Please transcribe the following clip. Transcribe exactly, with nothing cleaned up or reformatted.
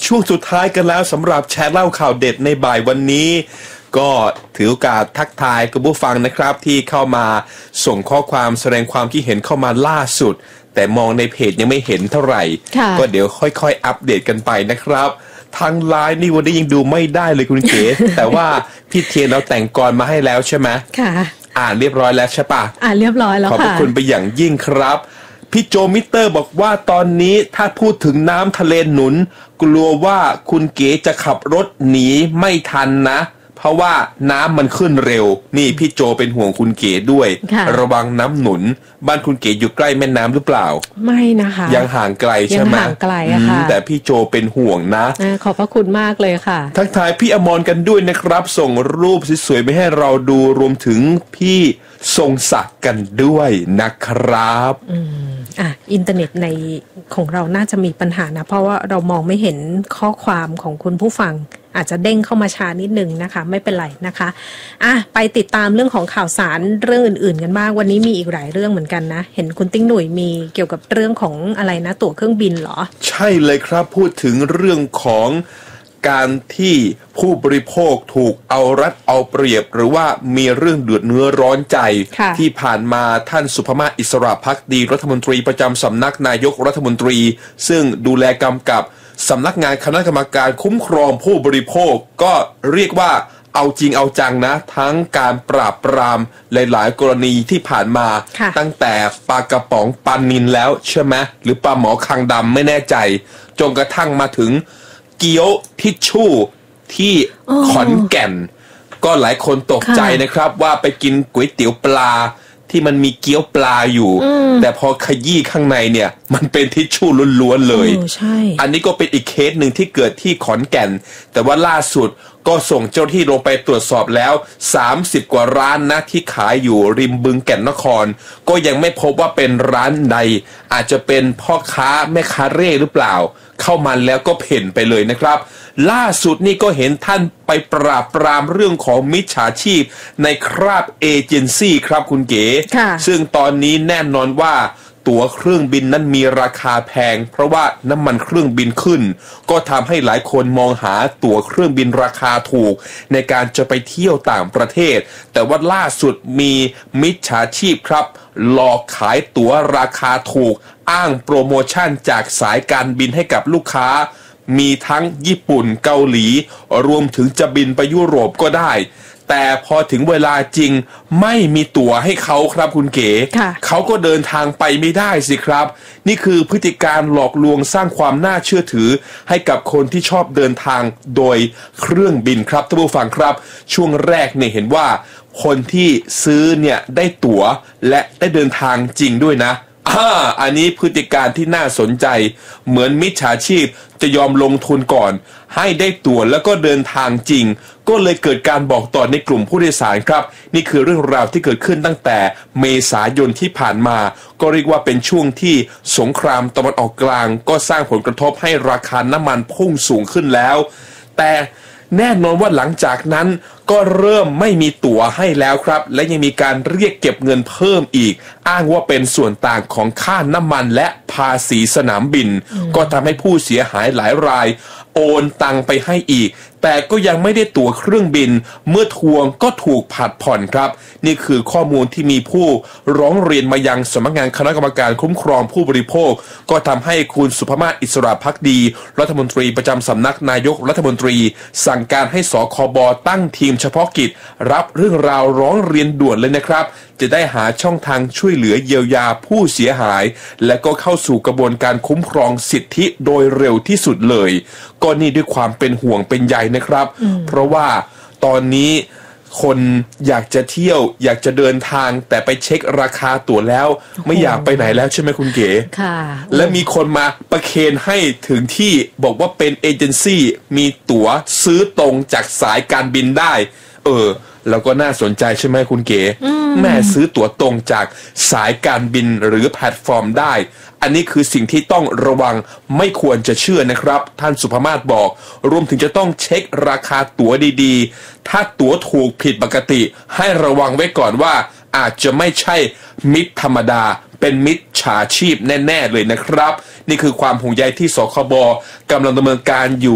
ช่วงสุดท้ายกันแล้วสำหรับแชร์เล่าข่าวเด็ดในบ่ายวันนี้ก็ถือโอกาสทักทายคุณผู้ฟังนะครับที่เข้ามาส่งข้อความแสดงความคิดเห็นเข้ามาล่าสุดแต่มองในเพจยังไม่เห็นเท่าไหร่ก็เดี๋ยวค่อยๆอัปเดตกันไปนะครับทางไลน์นี่วันนี้ยังดูไม่ได้เลยคุณเก๋ แต่ว่าพี่เทียนเราแต่งกรมาให้แล้วใช่ไหมค่ะอ่านเรียบร้อยแล้วใช่ปะอ่านเรียบร้อยแล้วค่ะขอบคุณไปอย่างยิ่งครับพี่โจมิเตอร์บอกว่าตอนนี้ถ้าพูดถึงน้ำทะเลหนุนกลัวว่าคุณเก๋จะขับรถหนีไม่ทันนะเพราะว่าน้ำมันขึ้นเร็วนี่พี่โจเป็นห่วงคุณเก๋ด้วยระวังน้ำหนุนบ้านคุณเก๋อยู่ใกล้แม่น้ำหรือเปล่าไม่นะคะยังห่างไกลใช่ไหมยังห่างไกลอะค่ะแต่พี่โจเป็นห่วงนะขอบพระคุณมากเลยค่ะทักทายพี่อมรกันด้วยนะครับส่งรูปสวยๆมาให้เราดูรวมถึงพี่ทรงศักดิ์กันด้วยนะครับอืมอ่ะอินเทอร์เน็ตในของเราน่าจะมีปัญหานะเพราะว่าเรามองไม่เห็นข้อความของคุณผู้ฟังอาจจะเด้งเข้ามาช้านิดนึงนะคะไม่เป็นไรนะคะอ่ะไปติดตามเรื่องของข่าวสารเรื่องอื่นๆกันบ้างวันนี้มีอีกหลายเรื่องเหมือนกันนะเห็นคุณติ้งหนุ่ยมีเกี่ยวกับเรื่องของอะไรนะตั๋วเครื่องบินเหรอใช่เลยครับพูดถึงเรื่องของการที่ผู้บริโภคถูกเอารัดเอาเปรียบหรือว่ามีเรื่องเดือดเนื้อร้อนใจที่ผ่านมาท่านสุภมาศอิสระภักดีรัฐมนตรีประจำสำนักนายกรัฐมนตรีซึ่งดูแลกำกับสำนักงานคณะกรรมการคุ้มครองผู้บริโภคก็เรียกว่าเอาจริงเอาจังนะทั้งการปราบปรามหลายๆกรณีที่ผ่านมาตั้งแต่ปลากระป๋องปลานิลแล้วใช่ไหมหรือปลาหมอคางดำไม่แน่ใจจนกระทั่งมาถึงเกี๊ยวทิชชู่ที่ขอนแก่นก็หลายคนตกใจนะครับว่าไปกินก๋วยเตี๋ยวปลาที่มันมีเกี๊ยวปลาอยู่แต่พอขยี้ข้างในเนี่ยมันเป็นทิชชู่ล้วนๆเลยอันนี้ก็เป็นอีกเคสหนึ่งที่เกิดที่ขอนแก่นแต่ว่าล่าสุดก็ส่งเจ้าที่ลงไปตรวจสอบแล้วสามสิบกว่าร้านนะที่ขายอยู่ริมบึงแก่นนครก็ยังไม่พบว่าเป็นร้านใดอาจจะเป็นพ่อค้าแม่ค้าเร่หรือเปล่าเข้ามาแล้วก็เพ่นไปเลยนะครับล่าสุดนี่ก็เห็นท่านไปปราบปรามเรื่องของมิจฉาชีพในคราบเอเจนซี่ครับคุณเก๋ซึ่งตอนนี้แน่นอนว่าตั๋วเครื่องบินนั้นมีราคาแพงเพราะว่าน้ำมันเครื่องบินขึ้นก็ทำให้หลายคนมองหาตั๋วเครื่องบินราคาถูกในการจะไปเที่ยวต่างประเทศแต่ว่าล่าสุดมีมิจฉาชีพครับหลอกขายตั๋วราคาถูกอ้างโปรโมชั่นจากสายการบินให้กับลูกค้ามีทั้งญี่ปุ่นเกาหลีรวมถึงจะบินไปยุโรปก็ได้แต่พอถึงเวลาจริงไม่มีตั๋วให้เขาครับคุณเก๋เขาก็เดินทางไปไม่ได้สิครับนี่คือพฤติการหลอกลวงสร้างความน่าเชื่อถือให้กับคนที่ชอบเดินทางโดยเครื่องบินครับท่านผู้ฟังครับช่วงแรกเนี่ยเห็นว่าคนที่ซื้อเนี่ยได้ตั๋วและได้เดินทางจริงด้วยนะอ่าอันนี้พฤติการที่น่าสนใจเหมือนมิจฉาชีพจะยอมลงทุนก่อนให้ได้ตั๋วแล้วก็เดินทางจริงก็เลยเกิดการบอกต่อในกลุ่มผู้โดยสารครับนี่คือเรื่องราวที่เกิดขึ้นตั้งแต่เมษายนที่ผ่านมาก็เรียกว่าเป็นช่วงที่สงครามตะวันออกกลางก็สร้างผลกระทบให้ราคาน้ำมันพุ่งสูงขึ้นแล้วแต่แน่นอนว่าหลังจากนั้นก็เริ่มไม่มีตั๋วให้แล้วครับและยังมีการเรียกเก็บเงินเพิ่มอีกอ้างว่าเป็นส่วนต่างของค่าน้ำมันและภาษีสนามบินก็ทำให้ผู้เสียหายหลายรายโอนตังไปให้อีกแต่ก็ยังไม่ได้ตั๋วเครื่องบินเมื่อทวงก็ถูกผัดผ่อนครับนี่คือข้อมูลที่มีผู้ร้องเรียนมายังสำนักงานคณะกรรมการคุ้มครองผู้บริโภคก็ทำให้คุณสุภมาศอิสระภักดีรัฐมนตรีประจำสำนักนายกรัฐมนตรีสั่งการให้สคบตั้งทีมเฉพาะกิจรับเรื่องราวร้องเรียนด่วนเลยนะครับจะได้หาช่องทางช่วยเหลือเยียวยาผู้เสียหายและก็เข้าสู่กระบวนการคุ้มครองสิทธิโดยเร็วที่สุดเลยก็นี่ด้วยความเป็นห่วงเป็นใยนะครับเพราะว่าตอนนี้คนอยากจะเที่ยวอยากจะเดินทางแต่ไปเช็คราคาตั๋วแล้วไม่อยากไปไหนแล้วใช่ไหมคุณเก๋ค่ะและมีคนมาประเคนให้ถึงที่บอกว่าเป็นเอเจนซี่มีตั๋วซื้อตรงจากสายการบินได้เออแล้วก็น่าสนใจใช่ไหมคุณเก๋แม่ซื้อตั๋วตรงจากสายการบินหรือแพลตฟอร์มได้อันนี้คือสิ่งที่ต้องระวังไม่ควรจะเชื่อนะครับท่านสุภมาศบอกรวมถึงจะต้องเช็คราคาตั๋วดีๆถ้าตั๋วถูกผิดปกติให้ระวังไว้ก่อนว่าอาจจะไม่ใช่มิตรธรรมดาเป็นมิจฉาชีพแน่ๆเลยนะครับนี่คือความห่วงใยที่สคบกำลังดำเนินการอยู่